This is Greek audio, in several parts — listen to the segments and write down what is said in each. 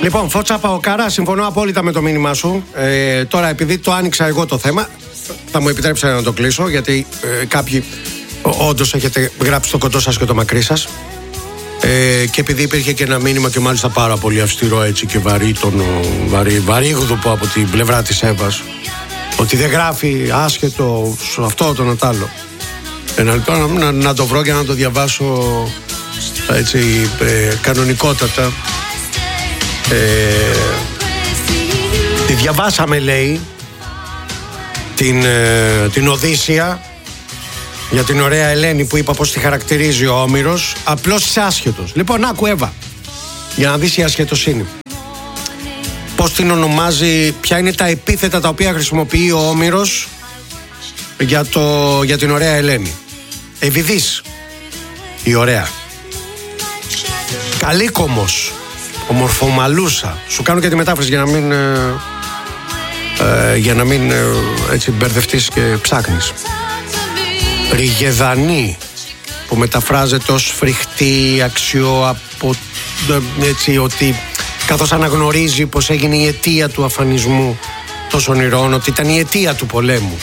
Λοιπόν, Φώτσα Παοκάρα, συμφωνώ απόλυτα με το μήνυμά σου. Τώρα, επειδή το άνοιξα εγώ το θέμα, θα μου επιτρέψετε να το κλείσω, γιατί κάποιοι όντως έχετε γράψει το κοντό σας και το μακρύ σας. Και επειδή υπήρχε και ένα μήνυμα και μάλιστα πάρα πολύ αυστηρό έτσι και βαρύγδουπο από την πλευρά της Εύας, ότι δεν γράφει άσχετο αυτό το άλλο. Να το βρω και να το διαβάσω έτσι κανονικότατα. Τη διαβάσαμε, λέει, την Οδύσσια για την ωραία Ελένη που είπα πως τη χαρακτηρίζει ο Όμηρος. Απλώς είσαι άσχετος. Λοιπόν, άκου Εύα, για να δεις η ασχετοσύνη. Πώς την ονομάζει, ποια είναι τα επίθετα τα οποία χρησιμοποιεί ο Όμηρος για την ωραία Ελένη. Ευηδής, η ωραία. Καλήκομος, ομορφομαλούσα. Σου κάνω και τη μετάφραση για να μην έτσι μπερδευτείς και ψάχνεις. Ριγεδανή, που μεταφράζεται ως φρικτή, έτσι, ότι καθώς αναγνωρίζει πως έγινε η αιτία του αφανισμού τόσων ηρώων, ότι ήταν η αιτία του πολέμου.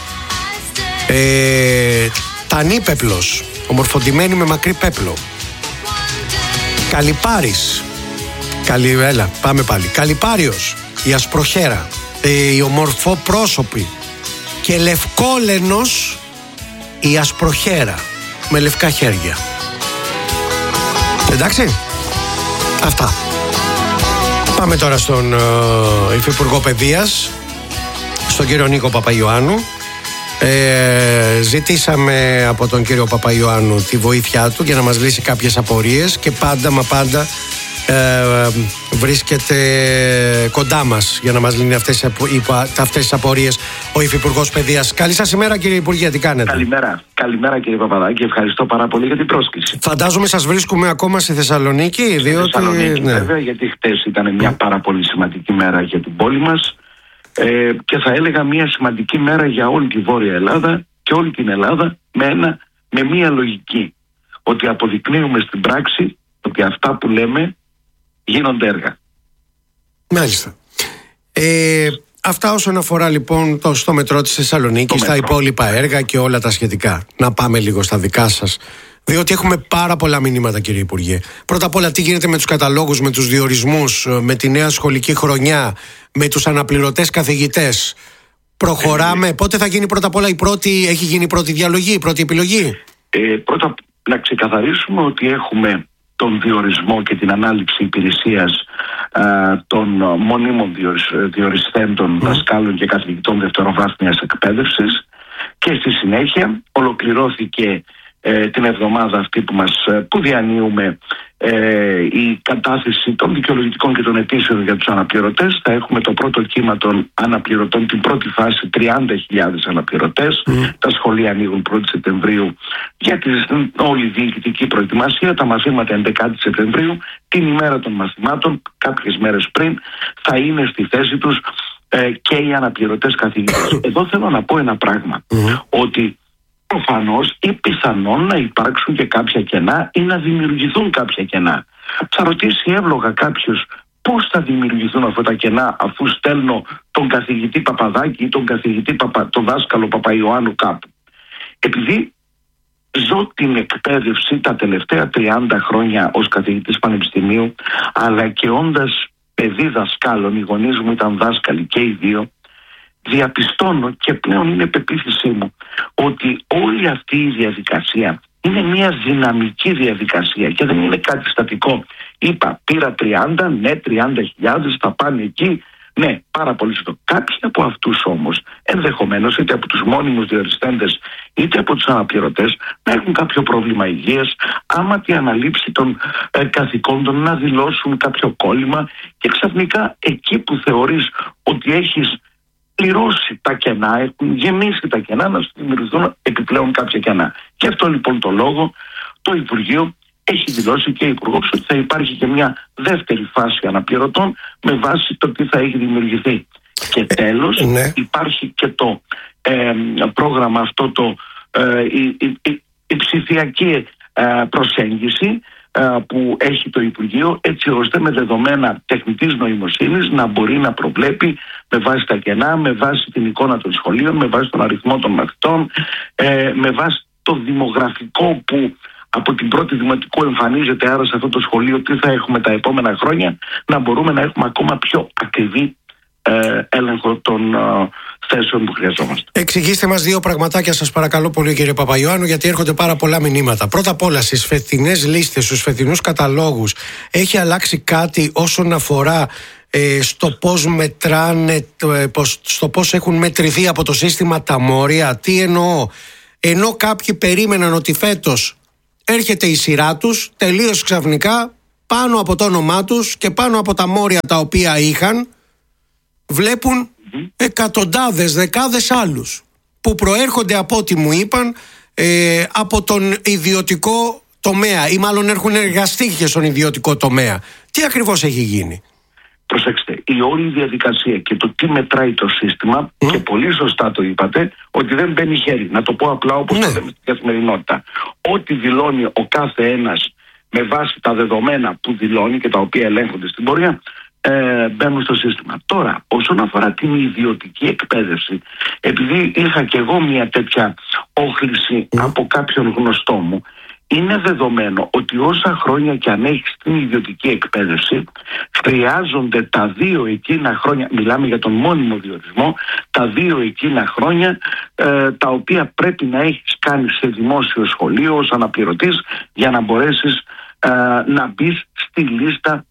Τανίπεπλος, ομορφοντημένη με μακρύ πέπλο. Καλυπάρης, έλα, πάμε πάλι. Καλυπάριος, η ασπροχέρα, η ομορφοπρόσωπη. Και λευκόλενος, η ασπροχέρα, με λευκά χέρια. Εντάξει, αυτά. Πάμε τώρα στον Υφυπουργό Παιδείας, στον κύριο Νίκο Παπαϊωάννου. Ζητήσαμε από τον κύριο Παπαϊωάννου τη βοήθειά του για να μας λύσει κάποιες απορίες και πάντα βρίσκεται κοντά μας για να μας λύνει αυτές τις απορίες ο Υφυπουργός Παιδείας. Καλή σας ημέρα, κύριε Υπουργέ, τι κάνετε? Καλημέρα κύριε Παπαδάκη, ευχαριστώ πάρα πολύ για την πρόσκληση. Φαντάζομαι σας βρίσκουμε ακόμα στη Θεσσαλονίκη, διότι... Θεσσαλονίκη, ναι. Βέβαια, γιατί χτες ήταν μια πάρα πολύ σημαντική μέρα για την πόλη μας. Και θα έλεγα μια σημαντική μέρα για όλη τη Βόρεια Ελλάδα και όλη την Ελλάδα με μια λογική, ότι αποδεικνύουμε στην πράξη ότι αυτά που λέμε γίνονται έργα. Μάλιστα. Αυτά όσον αφορά λοιπόν στο μετρό της Θεσσαλονίκης, τα υπόλοιπα έργα και όλα τα σχετικά. Να πάμε λίγο στα δικά σας, διότι έχουμε πάρα πολλά μηνύματα, κύριε Υπουργέ. Πρώτα απ' όλα, τι γίνεται με τους καταλόγους, με τους διορισμούς, με τη νέα σχολική χρονιά, με τους αναπληρωτές καθηγητές? Προχωράμε. Πότε θα γίνει πρώτα απ' όλα έχει γίνει η πρώτη διαλογή, η πρώτη επιλογή? Πρώτα να ξεκαθαρίσουμε ότι έχουμε τον διορισμό και την ανάληψη υπηρεσίας των μονίμων διοριστέντων δασκάλων και καθηγητών δευτεροβάθμιας εκπαίδευσης, και στη συνέχεια ολοκληρώθηκε την εβδομάδα αυτή που διανύουμε η κατάθεση των δικαιολογητικών και των αιτήσεων για τους αναπληρωτές. Θα έχουμε το πρώτο κύμα των αναπληρωτών, την πρώτη φάση, 30.000 αναπληρωτές. Τα σχολεία ανοίγουν 1η Σεπτεμβρίου για την όλη διοικητική προετοιμασία. Τα μαθήματα 11 Σεπτεμβρίου, την ημέρα των μαθημάτων, κάποιες μέρες πριν, θα είναι στη θέση τους και οι αναπληρωτές καθηγητές. Εδώ θέλω να πω ένα πράγμα, ότι προφανώς ή πιθανόν να υπάρξουν και κάποια κενά ή να δημιουργηθούν κάποια κενά. Θα ρωτήσει εύλογα κάποιος πώς θα δημιουργηθούν αυτά τα κενά, αφού στέλνω τον καθηγητή Παπαδάκη ή τον δάσκαλο Παπαϊωάννου κάπου. Επειδή ζω την εκπαίδευση τα τελευταία 30 χρόνια ως καθηγητής πανεπιστημίου, αλλά και όντας παιδί δασκάλων, οι γονείς μου ήταν δάσκαλοι και οι δύο, διαπιστώνω και πλέον είναι πεποίθησή μου ότι όλη αυτή η διαδικασία είναι μια δυναμική διαδικασία και δεν είναι κάτι στατικό. Πήρα 30, ναι, 30.000 θα πάνε εκεί, ναι, πάρα πολύ σωστό. Κάποιοι από αυτούς όμως, ενδεχομένως είτε από τους μόνιμους διοριστέντες είτε από τους αναπληρωτές, να έχουν κάποιο πρόβλημα υγείας, άμα τη αναλήψη των καθηκόντων να δηλώσουν κάποιο κόλλημα, και ξαφνικά εκεί που θεωρείς ότι έχεις πληρώσει τα κενά, έχουν γεμίσει τα κενά, να σου δημιουργηθούν επιπλέον κάποια κενά. Και αυτό λοιπόν το λόγο το Υπουργείο έχει δηλώσει, και ο Υπουργός, ότι θα υπάρχει και μια δεύτερη φάση αναπληρωτών με βάση το τι θα έχει δημιουργηθεί. Και τέλος υπάρχει και το πρόγραμμα αυτό, η ψηφιακή προσέγγιση, που έχει το Υπουργείο, έτσι ώστε με δεδομένα τεχνητής νοημοσύνης να μπορεί να προβλέπει με βάση τα κενά, με βάση την εικόνα των σχολείων, με βάση τον αριθμό των μαθητών, με βάση το δημογραφικό που από την πρώτη δημοτικού εμφανίζεται, άρα σε αυτό το σχολείο τι θα έχουμε τα επόμενα χρόνια, να μπορούμε να έχουμε ακόμα πιο ακριβή έλεγχο των θέσεων που χρειαζόμαστε. Εξηγήστε μας δύο πραγματάκια, σας παρακαλώ πολύ, κύριε Παπαϊωάννου, γιατί έρχονται πάρα πολλά μηνύματα. Πρώτα απ' όλα, στις φετινές λίστες, στους φετινούς καταλόγους, έχει αλλάξει κάτι όσον αφορά στο πώς μετράνε, στο πώς έχουν μετρηθεί από το σύστημα τα μόρια? Τι εννοώ? Ενώ κάποιοι περίμεναν ότι φέτος έρχεται η σειρά τους, τελείως ξαφνικά πάνω από το όνομά τους και πάνω από τα μόρια τα οποία είχαν, βλέπουν εκατοντάδες, δεκάδες άλλους που προέρχονται, από ό,τι μου είπαν, από τον ιδιωτικό τομέα, ή μάλλον έχουν εργαστεί και στον ιδιωτικό τομέα. Τι ακριβώς έχει γίνει? Προσέξτε, η όλη διαδικασία και το τι μετράει το σύστημα, και πολύ σωστά το είπατε, ότι δεν μπαίνει χέρι. Να το πω απλά όπως το λέμε στην καθημερινότητα. Ό,τι δηλώνει ο κάθε ένας με βάση τα δεδομένα που δηλώνει και τα οποία ελέγχονται στην πορεία, μπαίνουν στο σύστημα. Τώρα, όσον αφορά την ιδιωτική εκπαίδευση, επειδή είχα και εγώ μια τέτοια όχληση από κάποιον γνωστό μου, είναι δεδομένο ότι όσα χρόνια και αν έχεις την ιδιωτική εκπαίδευση, χρειάζονται τα 2 εκείνα χρόνια, μιλάμε για τον μόνιμο διορισμό, τα 2 εκείνα χρόνια τα οποία πρέπει να έχεις κάνει σε δημόσιο σχολείο ως αναπληρωτής για να μπορέσεις να μπεις στη λίστα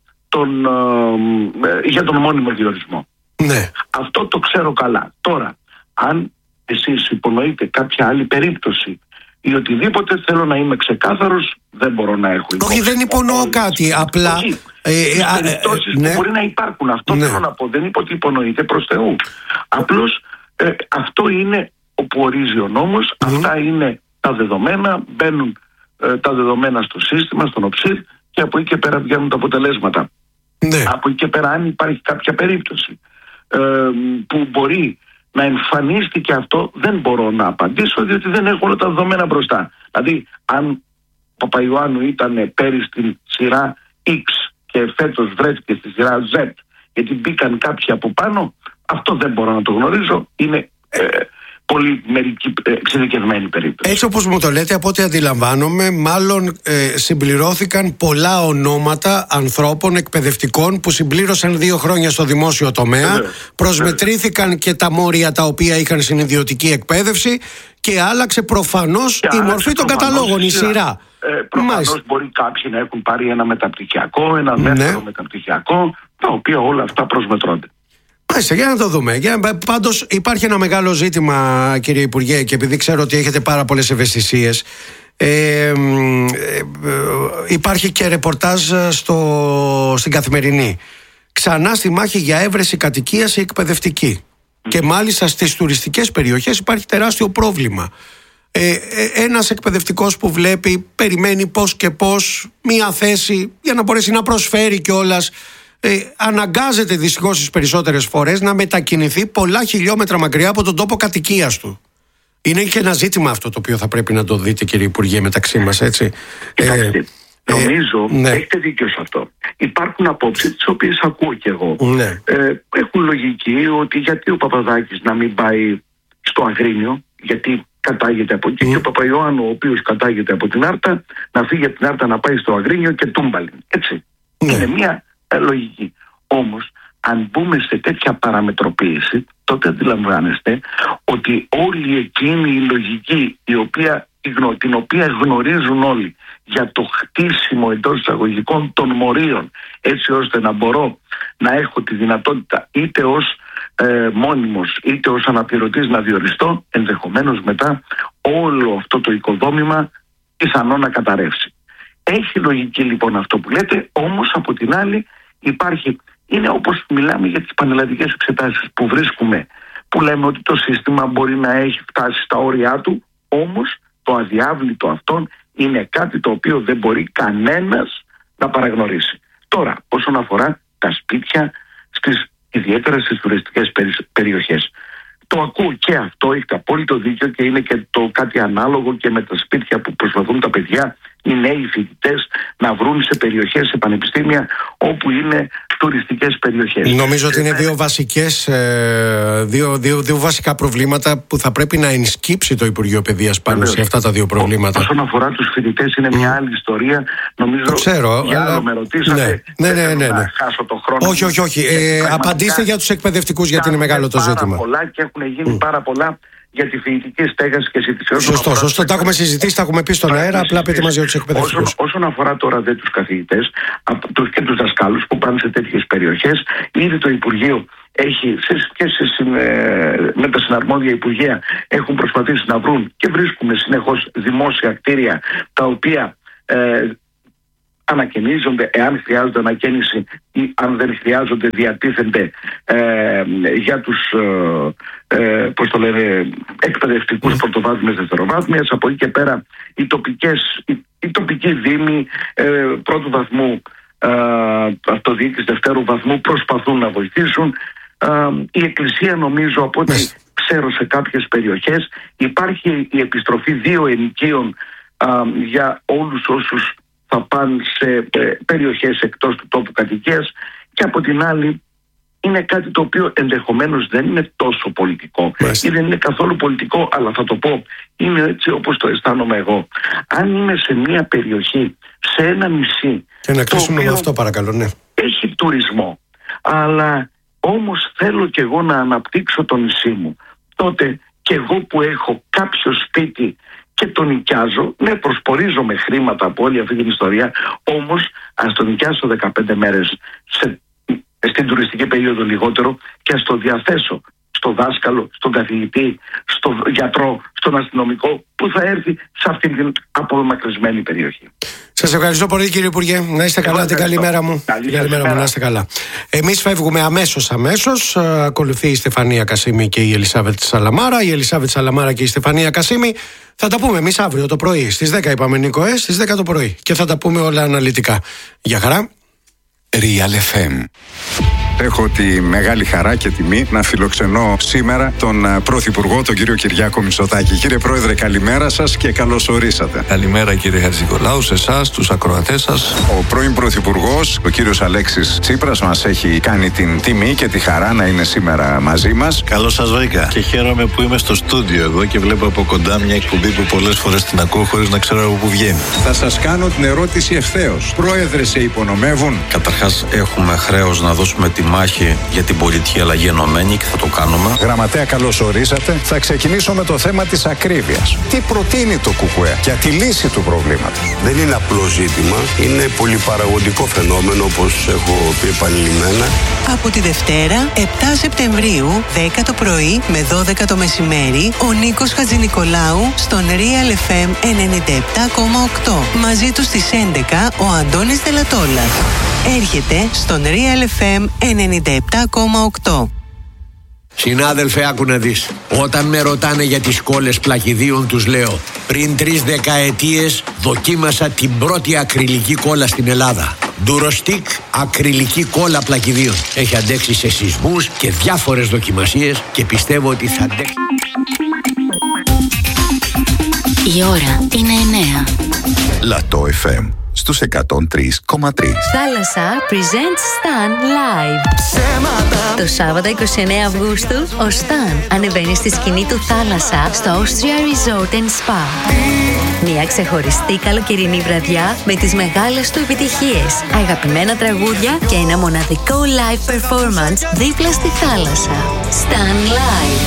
για τον μόνιμο διορισμό. Ναι. Αυτό το ξέρω καλά. Τώρα, αν εσείς υπονοείτε κάποια άλλη περίπτωση ή οτιδήποτε, θέλω να είμαι ξεκάθαρος, δεν μπορώ να έχω υπόψη. Όχι, δεν υπονοώ κάτι, απλά περιπτώσεις που μπορεί να υπάρχουν. Αυτό θέλω να πω. Δεν είπα ότι υπονοείται, προς Θεού. Απλώς αυτό είναι όπου ορίζει ο νόμος, αυτά είναι τα δεδομένα, μπαίνουν τα δεδομένα στο σύστημα, στον ΟΨΥΡ, και από εκεί και πέρα βγαίνουν τα αποτελέσματα. Ναι. Από εκεί και πέρα, αν υπάρχει κάποια περίπτωση που μπορεί να εμφανίστηκε αυτό, δεν μπορώ να απαντήσω, διότι δεν έχω όλα τα δεδομένα μπροστά. Δηλαδή, αν ο Παπαϊωάννου ήταν πέρυσι στην σειρά X και φέτος βρέθηκε στη σειρά Z, γιατί μπήκαν κάποιοι από πάνω, αυτό δεν μπορώ να το γνωρίζω. Είναι πολύ μερική εξειδικευμένη περίπτωση. Έτσι όπως μου το λέτε, από ό,τι αντιλαμβάνομαι, μάλλον συμπληρώθηκαν πολλά ονόματα ανθρώπων εκπαιδευτικών που συμπλήρωσαν 2 χρόνια στο δημόσιο τομέα, προσμετρήθηκαν και τα μόρια τα οποία είχαν στην ιδιωτική εκπαίδευση και άλλαξε προφανώς η μορφή των καταλόγων, η σειρά. Προφανώς μπορεί κάποιοι να έχουν πάρει ένα μεταπτυχιακό, ένα δεύτερο μεταπτυχιακό, τα οποία όλα αυτά προσμετρώνται. Μάλιστα, για να το δούμε. Πάντως υπάρχει ένα μεγάλο ζήτημα, κύριε Υπουργέ, και επειδή ξέρω ότι έχετε πάρα πολλές ευαισθησίες, υπάρχει και ρεπορτάζ στην Καθημερινή. Ξανά στη μάχη για έβρεση κατοικίας η εκπαιδευτική. Και μάλιστα στις τουριστικές περιοχές υπάρχει τεράστιο πρόβλημα. Ένας εκπαιδευτικός που βλέπει, περιμένει πώς και πώς μία θέση για να μπορέσει να προσφέρει κιόλας, αναγκάζεται δυστυχώς τις περισσότερες φορές να μετακινηθεί πολλά χιλιόμετρα μακριά από τον τόπο κατοικίας του. Είναι και ένα ζήτημα αυτό το οποίο θα πρέπει να το δείτε, κύριε Υπουργέ, μεταξύ μας, έτσι. Νομίζω, έχετε δίκιο σε αυτό. Υπάρχουν απόψεις τις οποίες ακούω κι εγώ. Έχουν λογική ότι γιατί ο Παπαδάκης να μην πάει στο Αγρίνιο, γιατί κατάγεται από εκεί, και ο Παπαϊωάννου, ο οποίος κατάγεται από την Άρτα, να φύγει από την Άρτα να πάει στο Αγρίνιο και τούμπαλιν. Έτσι. Είναι μια λογική. Όμως, αν μπούμε σε τέτοια παραμετροποίηση, τότε αντιλαμβάνεστε ότι όλη εκείνη η λογική την οποία γνωρίζουν όλοι για το χτίσιμο εντός εισαγωγικών των μορίων, έτσι ώστε να μπορώ να έχω τη δυνατότητα είτε ως μόνιμος είτε ως αναπληρωτής να διοριστώ, ενδεχομένως μετά όλο αυτό το οικοδόμημα πιθανό να καταρρεύσει. Έχει λογική λοιπόν αυτό που λέτε, όμως από την άλλη είναι όπως μιλάμε για τις πανελλαδικές εξετάσεις που βρίσκουμε, που λέμε ότι το σύστημα μπορεί να έχει φτάσει στα όρια του, όμως το αδιάβλητο αυτόν είναι κάτι το οποίο δεν μπορεί κανένας να παραγνωρίσει. Τώρα, όσον αφορά τα σπίτια, ιδιαίτερα στις τουριστικές περιοχές, το ακούω και αυτό, έχετε απόλυτο δίκιο, και είναι και το κάτι ανάλογο και με τα σπίτια που προσπαθούν τα παιδιά οι νέοι φοιτητές να βρουν σε περιοχές, σε πανεπιστήμια όπου είναι τουριστικές περιοχές. Νομίζω ότι είναι δύο βασικά προβλήματα που θα πρέπει να ενσκύψει το Υπουργείο Παιδείας πάνω σε αυτά τα δύο προβλήματα. Όσον αφορά τους φοιτητές είναι μια άλλη ιστορία. Νομίζω το ξέρω, για άλλο με ρωτήσατε. Ναι. Να χάσω το χρόνο. Όχι. Απαντήστε για τους εκπαιδευτικούς, γιατί είναι μεγάλο το ζήτημα. Πάρα πολλά και έχουν γίνει πάρα πολλά για τη φοιτητική στέγαση και ζήτηση. Σωστό. Τα έχουμε συζητήσει, τα έχουμε πει στον αέρα. Απλά πείτε μας για τους εκπαιδευτικούς. Όσον αφορά τώρα τους καθηγητές και τους δασκάλους που πάνε σε τέτοιες περιοχές, ήδη το Υπουργείο έχει με τα συναρμόδια Υπουργεία έχουν προσπαθήσει να βρουν και βρίσκουμε συνεχώς δημόσια κτίρια τα οποία ανακαινίζονται, εάν χρειάζονται ανακαίνιση ή αν δεν χρειάζονται διατίθενται για τους εκπαιδευτικούς πρωτοβάθμιες, δευτεροβάθμιες. Από εκεί και πέρα οι τοπικοί δήμοι πρώτου βαθμού, αυτοδιοίκηση δευτέρου βαθμού προσπαθούν να βοηθήσουν. Η Εκκλησία, νομίζω, από ό,τι ξέρω, σε κάποιες περιοχές υπάρχει η επιστροφή 2 ενοικίων για όλους όσους θα πάνε σε περιοχές εκτός του τόπου κατοικίας, και από την άλλη είναι κάτι το οποίο ενδεχομένως δεν είναι τόσο πολιτικό ή δεν είναι καθόλου πολιτικό, αλλά θα το πω, είναι έτσι όπως το αισθάνομαι εγώ. Αν είμαι σε μια περιοχή, σε ένα νησί, και να κλείσουμε με αυτό παρακαλώ, ναι, έχει τουρισμό, αλλά όμως θέλω και εγώ να αναπτύξω το νησί μου, τότε και εγώ που έχω κάποιο σπίτι και το νοικιάζω, ναι, προσπορίζομαι χρήματα από όλη αυτή την ιστορία, όμως ας το νοικιάσω 15 μέρες στην τουριστική περίοδο λιγότερο και ας το διαθέσω στο δάσκαλο, στον καθηγητή, στον γιατρό, στον αστυνομικό που θα έρθει σε αυτήν την απομακρυσμένη περιοχή. Σας ευχαριστώ πολύ, κύριε Υπουργέ. Να είστε καλά, την καλημέρα μου. Καλημέρα μου, να είστε καλά. Εμείς φεύγουμε αμέσως. Ακολουθεί η Στεφανία Κασίμη και η Ελισάβετ Σαλαμάρα. Η Ελισάβετ Σαλαμάρα και η Στεφανία Κασίμη θα τα πούμε εμείς αύριο το πρωί. Στις 10 είπαμε, Νίκο, στις 10 το πρωί. Και θα τα πούμε όλα αναλυτικά. Γεια χαρά. Real FM. Έχω τη μεγάλη χαρά και τιμή να φιλοξενώ σήμερα τον Πρωθυπουργό, τον κύριο Κυριάκο Μητσοτάκη. Κύριε Πρόεδρε, καλημέρα σας και καλώς ορίσατε. Καλημέρα, κύριε Χατζηνικολάου, σε εσάς, τους ακροατές σας. Ο πρώην Πρωθυπουργός, ο κύριος Αλέξης Τσίπρας, μας έχει κάνει την τιμή και τη χαρά να είναι σήμερα μαζί μας. Καλώς σας βρήκα και χαίρομαι που είμαι στο στούντιο εδώ και βλέπω από κοντά μια εκπομπή που πολλές φορές την ακούω χωρίς να ξέρω από πού βγαίνει. Θα σας κάνω την ερώτηση ευθέως. Πρόεδρε, σε υπονομεύουν? Καταρχάς, έχουμε χρέος να δώσουμε τη μάχη για την πολιτική αλλαγή ενωμένη και θα το κάνουμε. Γραμματέα, καλώς ορίσατε. Θα ξεκινήσω με το θέμα της ακρίβειας. Τι προτείνει το ΚΚΕ για τη λύση του προβλήματος? Δεν είναι απλό ζήτημα. Είναι πολυπαραγωγικό φαινόμενο, όπως έχω πει επανειλημμένα. Από τη Δευτέρα, 7 Σεπτεμβρίου, 10 το πρωί με 12 το μεσημέρι, ο Νίκος Χατζηνικολάου στον Real FM 97,8. Μαζί του στις 11 ο Αντώνης Δελατόλας. Έρχεται στον Real FM 97,8. Συνάδελφε, άκου να δεις. Όταν με ρωτάνε για τις κόλλες πλακιδίων, τους λέω: πριν 3 δεκαετίες δοκίμασα την πρώτη ακριλική κόλλα στην Ελλάδα. Durostic ακριλική κόλλα πλακιδίων. Έχει αντέξει σε σεισμούς και διάφορες δοκιμασίες και πιστεύω ότι θα αντέξει. Η ώρα είναι 9. Λατό FM στους 103,3. Θάλασσα presents Stan Live. Το Σάββατο 29 Αυγούστου, ο Stan ανεβαίνει στη σκηνή του Θάλασσα στο Austria Resort and Spa. Μια ξεχωριστή καλοκαιρινή βραδιά με τις μεγάλες του επιτυχίες, αγαπημένα τραγούδια και ένα μοναδικό live performance δίπλα στη θάλασσα. Stan Live.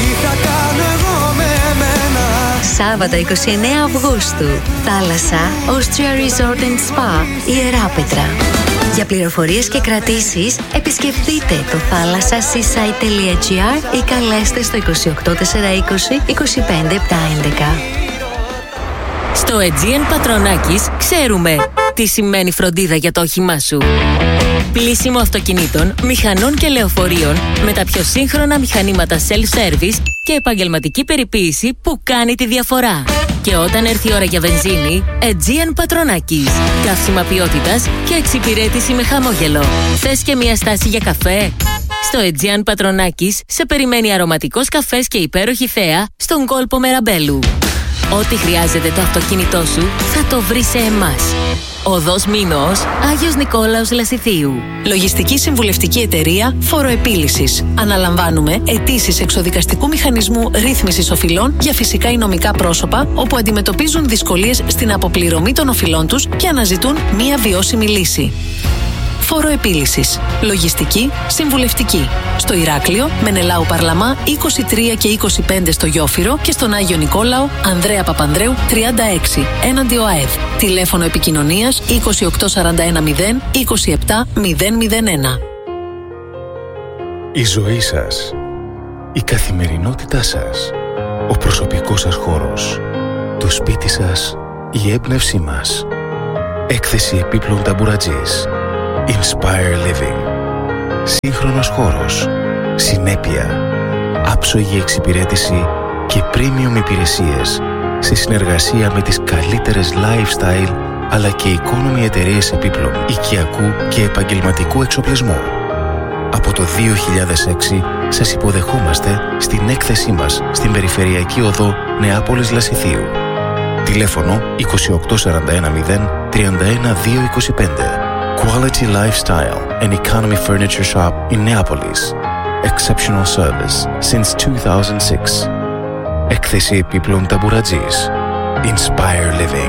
Σάββατο 29 Αυγούστου, Θάλασσα, Austria Resort and Spa, Ιεράπετρα. Για πληροφορίες και κρατήσεις, επισκεφτείτε το thalassaseaside.gr ή καλέστε στο 28420 25711. Στο Aegean Πατρονάκης ξέρουμε τι σημαίνει φροντίδα για το όχημά σου. Πλύσιμο αυτοκινήτων, μηχανών και λεωφορείων με τα πιο σύγχρονα μηχανήματα self-service και επαγγελματική περιποίηση που κάνει τη διαφορά. Και όταν έρθει η ώρα για βενζίνη, Aegean Πατρονάκης. Καύσιμα ποιότητας και εξυπηρέτηση με χαμόγελο. Θες και μια στάση για καφέ? Στο Aegean Πατρονάκης σε περιμένει αρωματικός καφές και υπέροχη θέα στον κόλπο Μεραμπέλου. Ό,τι χρειάζεται το αυτοκίνητό σου θα το βρει σε εμάς. Οδός Μήνωος, Άγιος Νικόλαος Λασιθίου. Λογιστική συμβουλευτική εταιρεία Φοροεπίλυσης. Αναλαμβάνουμε αιτήσεις εξοδικαστικού μηχανισμού ρύθμισης οφειλών για φυσικά ή νομικά πρόσωπα όπου αντιμετωπίζουν δυσκολίες στην αποπληρωμή των οφειλών τους και αναζητούν μία βιώσιμη λύση. Φοροεπίλυσης. Λογιστική, συμβουλευτική. Στο Ηράκλειο, Μενελάου Παρλαμά 23 και 25 στο Γιόφυρο και στον Άγιο Νικόλαο, Ανδρέα Παπανδρέου 36, έναντι ΟΑΕΔ. Τηλέφωνο επικοινωνίας 28410 27001. Η ζωή σας, η καθημερινότητά σας, ο προσωπικός σας χώρος, το σπίτι σας, η έμπνευσή μας. Έκθεση επίπλων ταμπουρατζής. Inspire Living. Σύγχρονος χώρος, συνέπεια, άψογη εξυπηρέτηση και premium υπηρεσίες σε συνεργασία με τις καλύτερες lifestyle αλλά και economy εταιρείες επίπλων, οικιακού και επαγγελματικού εξοπλισμού. Από το 2006 σας υποδεχόμαστε στην έκθεσή μας στην Περιφερειακή Οδό Νεάπολης Λασιθίου. Τηλέφωνο 28410 31225. Quality Lifestyle and Economy Furniture Shop in Neapolis. Exceptional service since 2006. Έκθεση επίπλων ταμπουρατζής. Inspire Living.